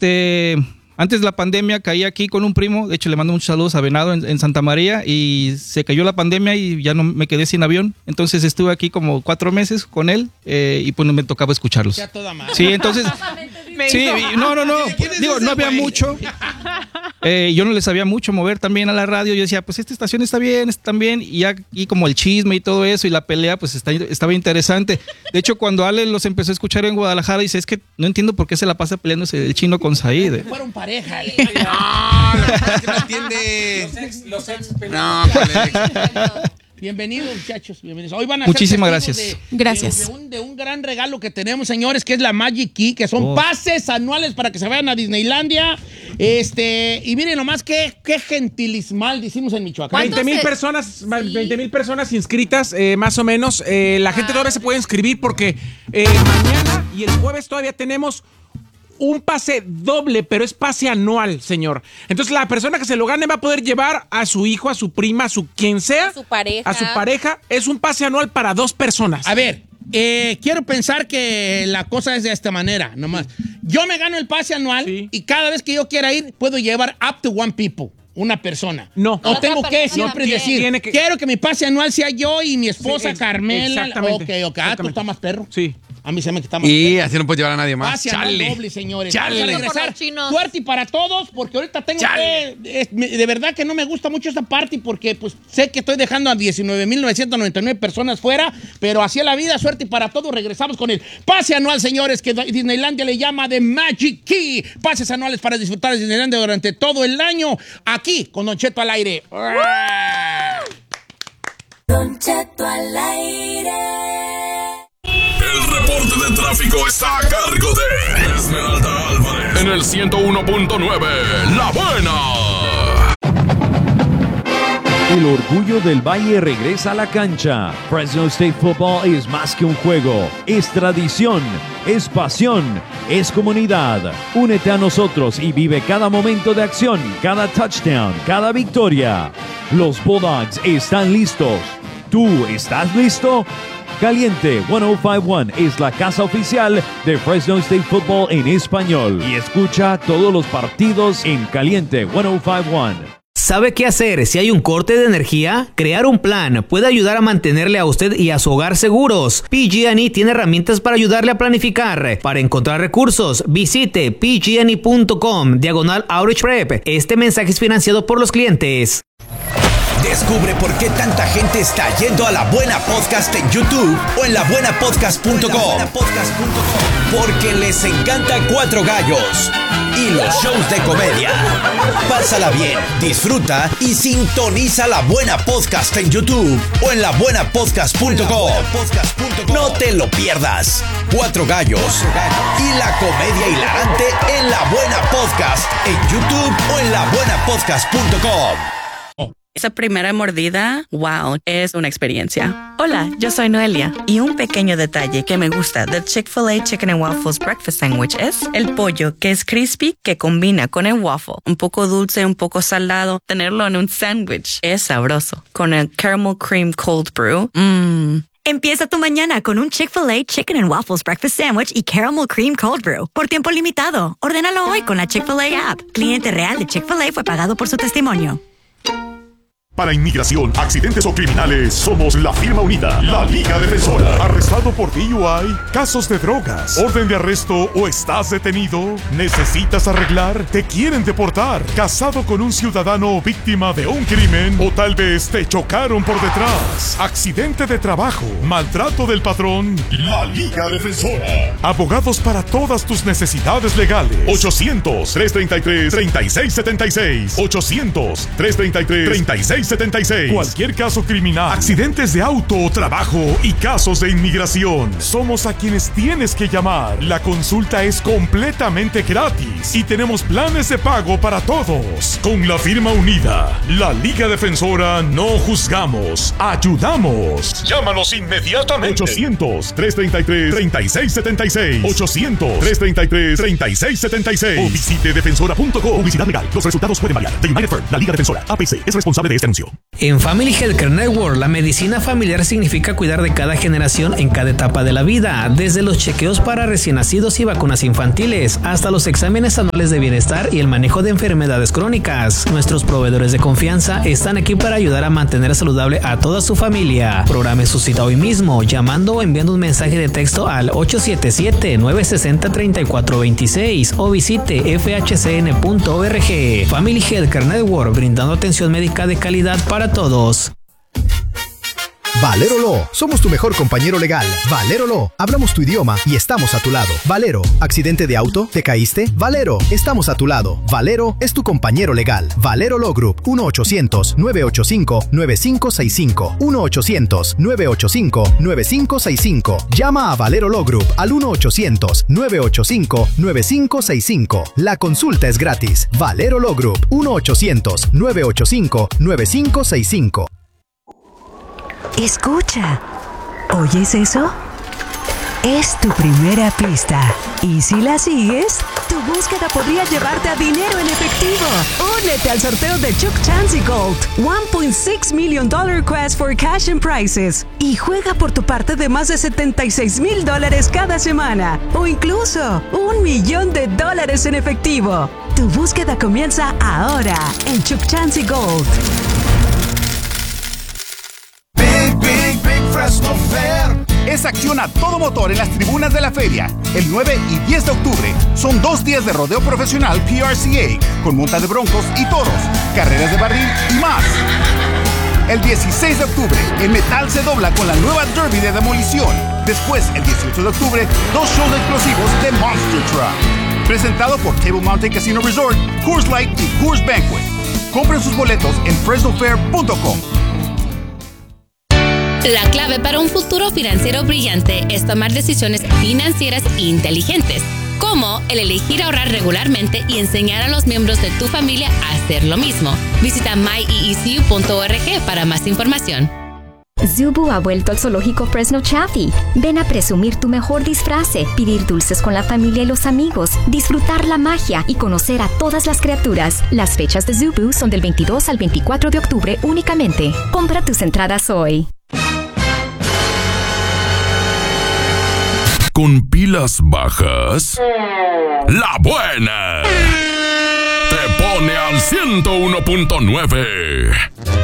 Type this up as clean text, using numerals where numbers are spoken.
Antes de la pandemia caí aquí con un primo, de hecho le mando muchos saludos a Venado en Santa María, y se cayó la pandemia y ya no me quedé sin avión, entonces estuve aquí como 4 meses con él y pues me tocaba escucharlos. Ya toda madre. Sí, entonces... Sí, no. Digo, no había mucho. Yo no le sabía mucho mover también a la radio. Yo decía, pues esta estación está bien, y ya aquí como el chisme y todo eso y la pelea, pues estaba interesante. De hecho, cuando Ale los empezó a escuchar en Guadalajara, dice, es que no entiendo por qué se la pasa peleándose el chino con Said. Fueron pareja. No, es que no entiende. Los ex No, Bienvenidos, muchachos. Bienvenidos. Hoy van a Muchísimas gracias. Gracias. De un gran regalo que tenemos, señores, que es la Magic Key, que son pases anuales para que se vayan a Disneylandia. Y miren nomás qué gentilismal decimos en Michoacán. 20,000 personas inscritas, más o menos. La gente todavía se puede inscribir porque mañana y el jueves todavía tenemos un pase doble, pero es pase anual, señor. Entonces la persona que se lo gane va a poder llevar a su hijo, a su prima, a su quien sea, a su pareja. Es un pase anual para 2 personas. A ver, quiero pensar que la cosa es de esta manera, nomás. Yo me gano el pase anual y cada vez que yo quiera ir, puedo llevar up to one people. Una persona. No. O tengo que siempre decir, quiero que mi pase anual sea yo y mi esposa Carmela. Exactamente. Ok. ¿Tú estás más perro? Sí. A mí se me quita más Y perro. así no puedes llevar a nadie más. Pase anual doble, señores. Chale. Vamos a regresar. Suerte y para todos, porque ahorita tengo que... de verdad que no me gusta mucho esta party porque pues sé que estoy dejando a 19,999 personas fuera, pero así es la vida. Suerte y para todos. Regresamos con el pase anual, señores, que Disneylandia le llama The Magic Key. Pases anuales para disfrutar de Disneylandia durante todo el año. Aquí, con Don Cheto al aire. Don Cheto al aire. El reporte de tráfico está a cargo de Esmeralda Álvarez en el 101.9 La Buena. El orgullo del Valle regresa a la cancha. Fresno State Football es más que un juego, es tradición, es pasión, es comunidad. Únete a nosotros y vive cada momento de acción, cada touchdown, cada victoria. Los Bulldogs están listos. ¿Tú estás listo? Caliente 105.1 es la casa oficial de Fresno State Football en español. Y escucha todos los partidos en Caliente 105.1. ¿Sabe qué hacer si hay un corte de energía? Crear un plan puede ayudar a mantenerle a usted y a su hogar seguros. PG&E tiene herramientas para ayudarle a planificar. Para encontrar recursos, visite pgne.com/outreach prep. Este mensaje es financiado por los clientes. Descubre por qué tanta gente está yendo a La Buena Podcast en YouTube o en labuenapodcast.com. Porque les encanta Cuatro Gallos y los shows de comedia. Pásala bien, disfruta y sintoniza La Buena Podcast en YouTube o en labuenapodcast.com. No te lo pierdas. Cuatro Gallos y la comedia hilarante en La Buena Podcast en YouTube o en labuenapodcast.com. Esa primera mordida, wow, es una experiencia. Hola, yo soy Noelia y un pequeño detalle que me gusta del Chick-fil-A Chicken and Waffles Breakfast Sandwich es el pollo que es crispy que combina con el waffle. Un poco dulce, un poco salado. Tenerlo en un sándwich es sabroso. Con el Caramel Cream Cold Brew, Empieza tu mañana con un Chick-fil-A Chicken and Waffles Breakfast Sandwich y Caramel Cream Cold Brew. Por tiempo limitado. Ordénalo hoy con la Chick-fil-A app. Cliente real de Chick-fil-A fue pagado por su testimonio. Para inmigración, accidentes o criminales, somos la firma unida, la Liga Defensora. ¿Arrestado por DUI? ¿Casos de drogas? ¿Orden de arresto o estás detenido? ¿Necesitas arreglar? ¿Te quieren deportar? ¿Casado con un ciudadano víctima de un crimen? ¿O tal vez te chocaron por detrás? ¿Accidente de trabajo? ¿Maltrato del patrón? La Liga Defensora. Abogados para todas tus necesidades legales. 800-333-3676. 800-333-3676. Cualquier caso criminal, accidentes de auto o trabajo y casos de inmigración. Somos a quienes tienes que llamar. La consulta es completamente gratis y tenemos planes de pago para todos. Con la firma unida, la Liga Defensora, no juzgamos, ayudamos. Llámanos inmediatamente. 800-333-3676. 800-333-3676. O visite defensora.com. Publicidad legal. Los resultados pueden variar. The United Firm, la Liga Defensora. APC es responsable de este atención. En Family Healthcare Network, la medicina familiar significa cuidar de cada generación en cada etapa de la vida, desde los chequeos para recién nacidos y vacunas infantiles, hasta los exámenes anuales de bienestar y el manejo de enfermedades crónicas. Nuestros proveedores de confianza están aquí para ayudar a mantener saludable a toda su familia. Programe su cita hoy mismo, llamando o enviando un mensaje de texto al 877-960-3426 o visite fhcn.org. Family Healthcare Network, brindando atención médica de calidad para todos. Valero Law, somos tu mejor compañero legal. Valero Law, hablamos tu idioma y estamos a tu lado. Valero, ¿accidente de auto? ¿Te caíste? Valero, estamos a tu lado. Valero es tu compañero legal. Valero Law Group, 1-800-985-9565. 1-800-985-9565. Llama a Valero Law Group al 1-800-985-9565. La consulta es gratis. Valero Law Group, 1-800-985-9565. Escucha, ¿oyes eso? Es tu primera pista. Y si la sigues, tu búsqueda podría llevarte a dinero en efectivo. Únete al sorteo de Chuck Chancy Gold, $1.6 million quest for cash and prizes. Y juega por tu parte de más de $76,000 cada semana. O incluso $1 millón en efectivo. Tu búsqueda comienza ahora en Chuck Chancy Gold. Big Fresno Fair. Es acción a todo motor en las tribunas de la feria. El 9 y 10 de octubre son 2 días de rodeo profesional PRCA, con monta de broncos y toros, carreras de barril y más. El 16 de octubre, el metal se dobla con la nueva Derby de demolición. Después, el 18 de octubre, 2 shows explosivos de Monster Truck. Presentado por Table Mountain Casino Resort, Coors Light y Coors Banquet. Compren sus boletos en fresnofair.com. La clave para un futuro financiero brillante es tomar decisiones financieras inteligentes, como el elegir ahorrar regularmente y enseñar a los miembros de tu familia a hacer lo mismo. Visita myecu.org para más información. Zubu ha vuelto al zoológico Fresno Chaffee. Ven a presumir tu mejor disfraz, pedir dulces con la familia y los amigos, disfrutar la magia y conocer a todas las criaturas. Las fechas de Zubu son del 22 al 24 de octubre únicamente. Compra tus entradas hoy. Con pilas bajas, La Buena te pone al 101.9.